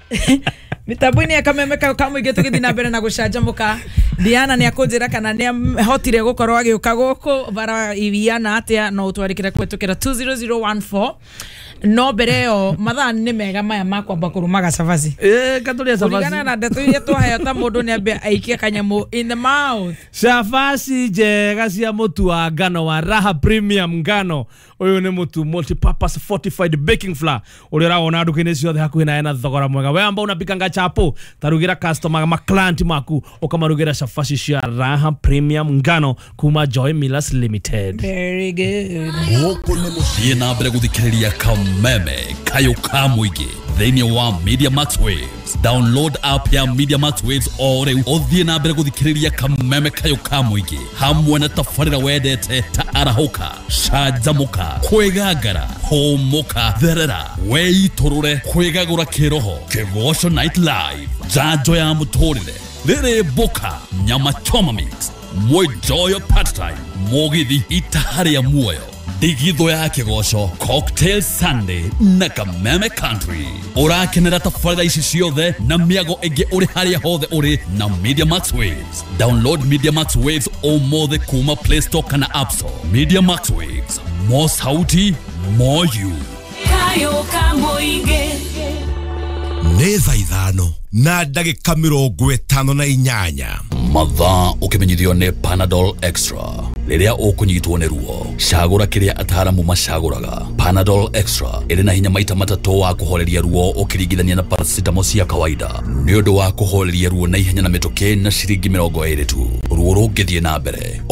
Mitabuni akamemeka kamwige tugithi na mbere na gucanjamuka. Diana ni akunjira kana ni hotire gukorwo agiuka guku bara Iviana atia no utwarikira kwetukira 20014 no bereo mathaa ni mega maya makwamba kurumaga cabaci katulia cabaci urigana na ndeto iria twaheo ta mundu ni ambe aikie kanyamu in the mouth cabaci njega cia mutu wa ngano wa Raha Premium ngano uyu ni mutu multi-purpose fortified baking flour uria rawona nduka-ini ciothe hakuhi nawe na thogora mwega we amba unapikanga chapo tarugira customer maclant maku ukamarugira cabaci cia Raha Premium ngano kuma Joy Millers Limited. Very good. Goko ni muthie na mbere guthikiriria kameme kayo ka muingi thini wa Media Max Waves. Download app ya Media Max Waves ore uthie na mbere guthikiriria kameme kayo ka muingi hamwe na tafarira wedete ta arahuka shajamuka kwegagara homoka therera weiturure kwegagura kiroho Kigosho Night Live janjo ya mutorire rere boka nyama choma mix mwejoyo part time mogithi itahari ya muoyo digitho ya Kigosho cocktail Sunday na Kameme Country urakenera tafarira ici ciothe na miago ege uri haria hothe uri na Media Max Waves. Download Media Max Waves omothe kuma Play Store kana App Store. Media Max Waves, more sauti, more you. Kayo kamoige Neza ithano na ndagika 58 mathaa ukimenyithio ne Panadol Extra riria ukunyitwo ne ruo cagura kiria ataramu macaguraga. Panadol Extra iri na hinya maita matatu wa kuhoreria ruo ukiringithania na paracetamol cia kawaida ni undu wa kuhoreria ruo na ihenya na mitoke na ciringi 20 tu. Ruo rungithie na mbere